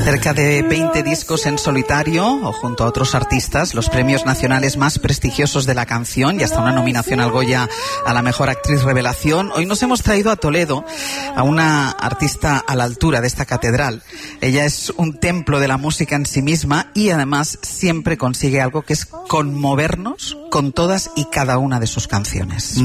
Cerca de 20 discos en solitario o junto a otros artistas, los premios nacionales más prestigiosos de la canción y hasta una nominación al Goya a la mejor actriz revelación. Hoy nos hemos traído a Toledo a una artista a la altura de esta catedral. Ella es un templo de la música en sí misma y además siempre consigue algo que es conmovernos con todas y cada una de sus canciones.